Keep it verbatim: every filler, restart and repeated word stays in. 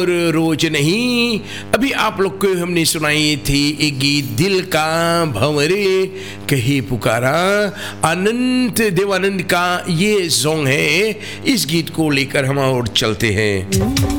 और रोज नहीं। अभी आप लोग को हमने सुनाई थी एक गीत, दिल का भंवरे कहीं पुकारा, अनंत देवानंद का ये सॉन्ग है। इस गीत को लेकर हम और चलते हैं।